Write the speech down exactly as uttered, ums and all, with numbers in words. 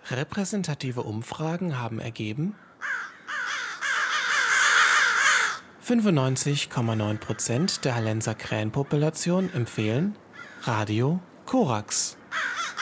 Repräsentative Umfragen haben ergeben, fünfundneunzig Komma neun Prozent der Hallenser Krähenpopulation empfehlen Radio Korax.